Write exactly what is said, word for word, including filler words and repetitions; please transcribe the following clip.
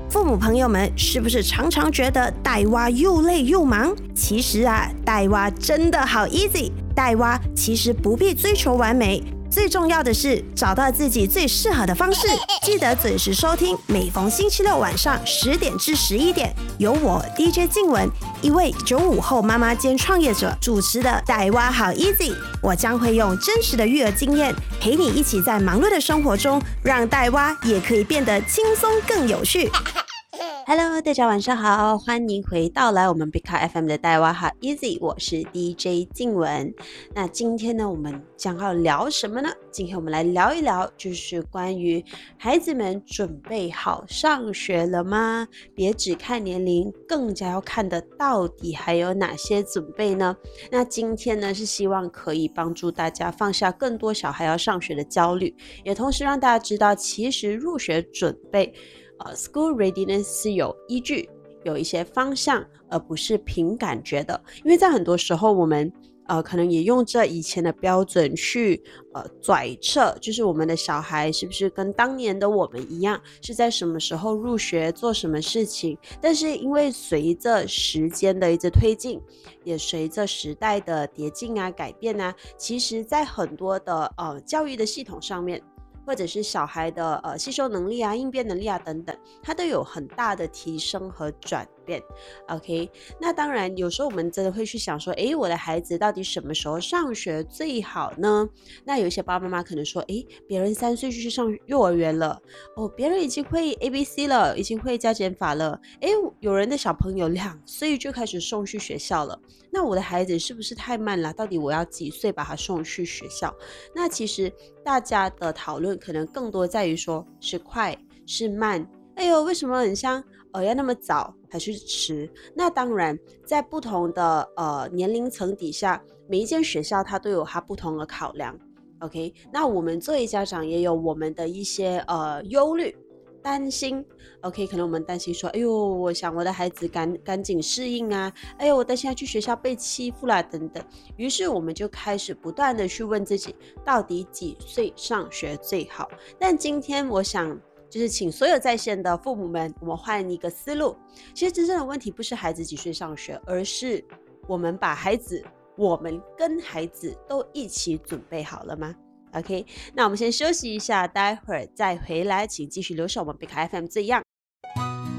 父母朋友们是不是常常觉得带娃又累又忙？其实啊，带娃真的好 easy， 带娃其实不必追求完美，最重要的是找到自己最适合的方式。记得准时收听，每逢星期六晚上十点至十一点，由我 D J 静雯，一位九五后妈妈兼创业者主持的带娃好 easy。我将会用真实的育儿经验，陪你一起在忙碌的生活中，让带娃也可以变得轻松更有趣。Hello， 大家晚上好，欢迎回到来我们 Big Car F M 的带娃好 Easy， 我是 D J 静雯。那今天呢，我们将要聊什么呢？今天我们来聊一聊，就是关于孩子们准备好上学了吗？别只看年龄，更加要看的到底还有哪些准备呢？那今天呢，是希望可以帮助大家放下更多小孩要上学的焦虑，也同时让大家知道，其实入学准备呃 ，school readiness 是有依据，有一些方向，而不是凭感觉的。因为在很多时候，我们呃可能也用这以前的标准去呃揣测，就是我们的小孩是不是跟当年的我们一样，是在什么时候入学，做什么事情。但是因为随着时间的一直推进，也随着时代的迭进啊、改变啊，其实在很多的呃教育的系统上面，或者是小孩的呃吸收能力啊、应变能力啊等等，它都有很大的提升和转变。OK， 那当然有时候我们真的会去想说，诶，我的孩子到底什么时候上学最好呢？那有一些爸爸妈妈可能说，诶，别人三岁就去上幼儿园了，哦，别人已经会 A B C 了，已经会加减法了，诶，有人的小朋友两岁就开始送去学校了，那我的孩子是不是太慢了？到底我要几岁把他送去学校？那其实大家的讨论可能更多在于说是快是慢，哎呦，为什么很像呃要那么早还是迟？那当然在不同的呃年龄层底下，每一间学校它都有它不同的考量。 OK， 那我们作为家长也有我们的一些呃忧虑担心。 OK， 可能我们担心说，哎呦，我想我的孩子赶赶紧适应啊，哎呦，我担心他去学校被欺负啦等等。于是我们就开始不断的去问自己，到底几岁上学最好？但今天我想就是请所有在线的父母们，我们换一个思路。其实真正的问题不是孩子几岁上学，而是我们把孩子，我们跟孩子都一起准备好了吗？ OK， 那我们先休息一下，待会儿再回来，请继续留守我们 Big F M 这样